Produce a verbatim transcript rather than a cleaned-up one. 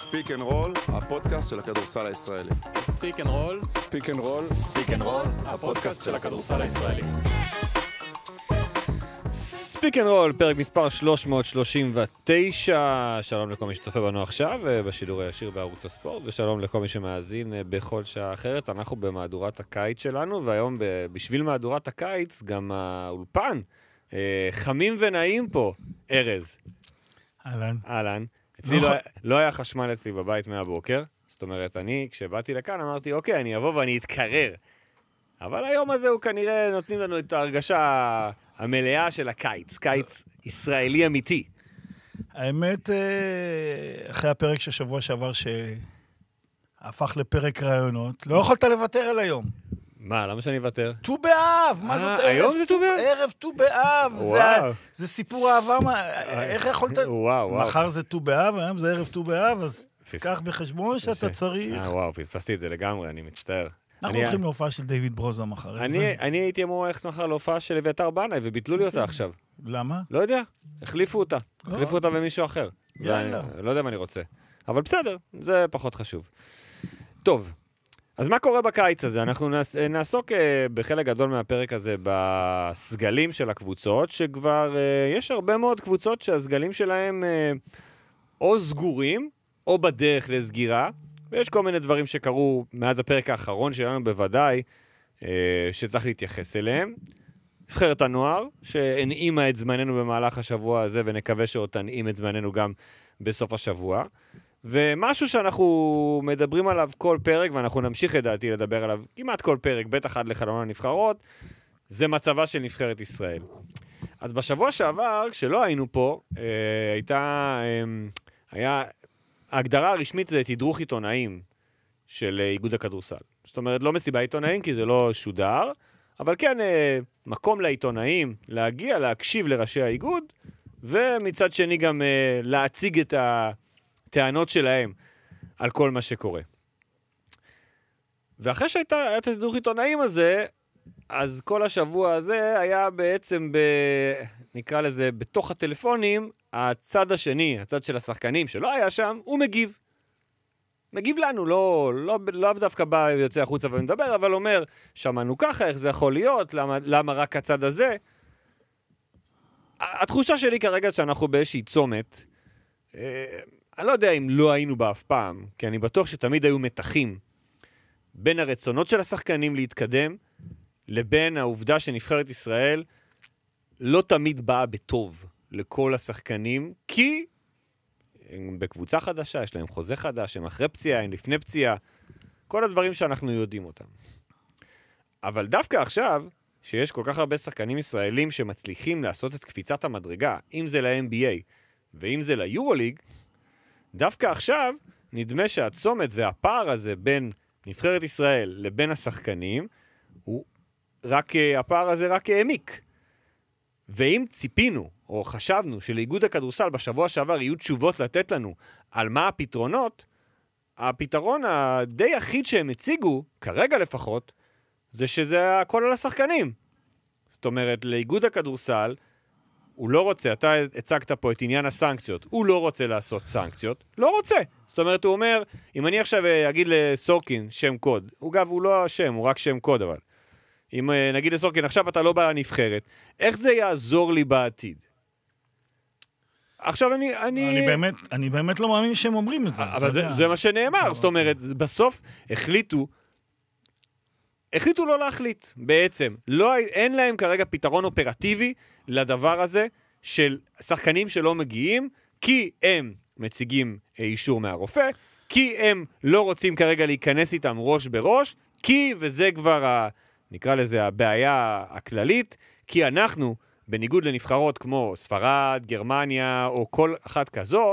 ספיק אנד רול, הפודקאסט של הכדורסל הישראלי. ספיק אנד רול, ספיק אנד רול, ספיק אנד רול, הפודקאסט של הכדורסל הישראלי. ספיק אנד רול, פרק מספר שלוש מאות שלושים ותשע. שלום לכל מי שצופה בנו עכשיו בשידור הישיר בערוץ הספורט, ושלום לכל מי שמאזין בכל שעה אחרת. אנחנו במהדורת הקיץ שלנו, והיום בשביל מהדורת הקיץ גם האולפן חמים ונעים פה. ארז. אהלן. אהלן. אצלי לא, לא היה חשמל אצלי בבית מהבוקר, זאת אומרת, אני, כשבאתי לכאן, אמרתי, אוקיי, אני אבוא ואני אתקרר. אבל היום הזה הוא כנראה נותנים לנו את ההרגשה המלאה של הקיץ, קיץ ישראלי אמיתי. האמת, אחרי הפרק של שבוע שעבר שהפך לפרק רעיונות, לא יכולת לוותר על היום. מה, למה שאני אוותר? ט"ו באב, מה זאת ערב? היום זה ט"ו באב? ערב ט"ו באב, זה סיפור אהבה, איך יכולת? וואו, וואו. מחר זה ט"ו באב, היום זה ערב ט"ו באב, אז תיקח בחשבון שאתה צריך. וואו, פספסתי את זה לגמרי, אני מצטער. אנחנו הולכים להופעה של דיוויד ברוזה מחר. אני הייתי אמור ללכת מחר להופעה של אביתר בנאי, וביטלו לי אותה עכשיו. למה? לא יודע, החליפו אותה. החליפו אותה במישהו אחר. יאללה. לא יודע מה אני רוצה. אבל בסדר, זה פחות חשוב. טוב. אז מה קורה בקיץ הזה? אנחנו נעסוק בחלק גדול מהפרק הזה בסגלים של הקבוצות, שכבר יש הרבה מאוד קבוצות שהסגלים שלהם או סגורים, או בדרך לסגירה, ויש כל מיני דברים שקרו מאז הפרק האחרון שלנו בוודאי, שצריך להתייחס אליהם. נבחרת הנוער, שהנעימה את זמננו במהלך השבוע הזה, ונקווה שעוד תנעים את זמננו גם בסוף השבוע. ומשהו שאנחנו מדברים עליו כל פרק, ואנחנו נמשיך לדעתי לדבר עליו כמעט כל פרק, בטח עד לחלון הנבחרות, זה מצבה של נבחרת ישראל. אז בשבוע שעבר, כשלא היינו פה, אה, הייתה, אה, היה, ההגדרה הרשמית זה תדרוך עיתונאים של איגוד הכדורסל. זאת אומרת, לא מסיבה עיתונאים, כי זה לא שודר, אבל כן, אה, מקום לעיתונאים להגיע, להקשיב לראשי האיגוד, ומצד שני גם אה, להציג את ה... טענות שלהם על כל מה שקורה. ואחרי שהייתה את התדרוך עיתונאים הזה, אז כל השבוע הזה היה בעצם, ב, נקרא לזה, בתוך הטלפונים, הצד השני, הצד של השחקנים שלא היה שם, הוא מגיב. מגיב לנו, לא, לא, לא דווקא בא ויוצא החוצה ומדבר, אבל אומר, שמענו ככה, איך זה יכול להיות, למה, למה רק הצד הזה? התחושה שלי כרגע שאנחנו באיזושהי צומת, אני לא יודע אם לא היינו בה אף פעם, כי אני בטוח שתמיד היו מתחים בין הרצונות של השחקנים להתקדם, לבין העובדה שנבחרת ישראל לא תמיד באה בטוב לכל השחקנים, כי הם בקבוצה חדשה, יש להם חוזה חדש, הם אחרי פציעה, הם לפני פציעה, כל הדברים שאנחנו יודעים אותם. אבל דווקא עכשיו, שיש כל כך הרבה שחקנים ישראלים שמצליחים לעשות את קפיצת המדרגה, אם זה ל-אן בי איי ואם זה ליורוליג, דווקא עכשיו נדמה שהצומת והפער הזה בין נבחרת ישראל לבין השחקנים, הוא רק, הפער הזה רק העמיק. ואם ציפינו או חשבנו שלאיגוד הכדורסל בשבוע שעבר יהיו תשובות לתת לנו על מה הפתרונות, הפתרון הדי אחיד שהם הציגו, כרגע לפחות, זה שזה הכל על השחקנים. זאת אומרת, לאיגוד הכדורסל, הוא לא רוצה, אתה הצגת פה את עניין הסנקציות, הוא לא רוצה לעשות סנקציות, לא רוצה. זאת אומרת, הוא אומר, אם אני עכשיו אגיד לסורקין שם קוד, הוא גם, הוא לא השם, הוא רק שם קוד, אבל. אם נגיד לסורקין, עכשיו אתה לא בא לנבחרת, איך זה יעזור לי בעתיד? עכשיו אני... אני, אני, באמת, אני באמת לא מאמין שהם אומרים את זה. אבל זה, זה מה שנאמר, זאת אומרת, בסוף החליטו, החליטו לא להחליט, בעצם. לא, אין להם כרגע פתרון אופרטיבי לדבר הזה של שחקנים שלא מגיעים, כי הם מציגים אישור מהרופא, כי הם לא רוצים כרגע להיכנס איתם ראש בראש, כי, וזה כבר, ה, נקרא לזה, הבעיה הכללית, כי אנחנו, בניגוד לנבחרות כמו ספרד, גרמניה, או כל אחת כזו,